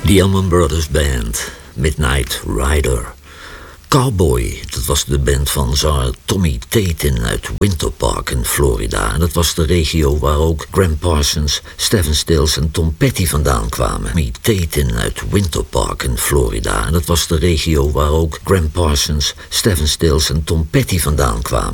The Allman Brothers Band, Midnight Rider. Cowboy, dat was de band van zanger Tommy Tatum uit Winter Park in Florida. En dat was de regio waar ook Gram Parsons, Stephen Stills en Tom Petty vandaan kwamen. Tommy Tatum uit Winter Park in Florida. En dat was de regio waar ook Gram Parsons, Stephen Stills en Tom Petty vandaan kwamen.